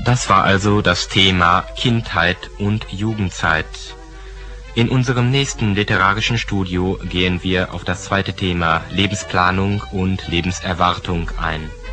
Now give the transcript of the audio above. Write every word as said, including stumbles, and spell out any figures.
Das war also das Thema Kindheit und Jugendzeit. In unserem nächsten literarischen Studio gehen wir auf das zweite Thema Lebensplanung und Lebenserwartung ein.